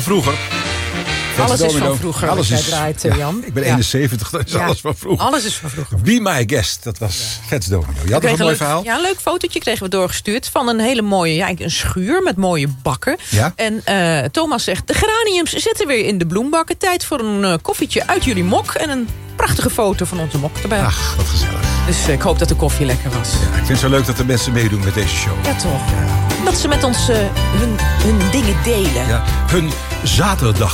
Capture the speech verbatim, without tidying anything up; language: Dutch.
Vroeger. Alles is Domino. van vroeger Alles als jij is, draait, ja, Jan. Ik ben Ja. eenenzeventig, dat is Ja. alles van vroeger. Alles is van vroeger. Be My Guest, dat was Vets Domino. Je had nog een mooi leuk, verhaal? Ja, een leuk fotootje kregen we doorgestuurd van een hele mooie, ja, een schuur met mooie bakken. Ja? En uh, Thomas zegt, de geraniums zitten weer in de bloembakken. Tijd voor een uh, koffietje uit jullie mok en een prachtige foto van onze mok erbij. Ach, wat gezellig. Dus uh, ik hoop dat de koffie lekker was. Ja, ik vind het zo leuk dat de mensen meedoen met deze show. Ja, toch. Dat ze met ons uh, hun, hun dingen delen. Ja, hun zaterdag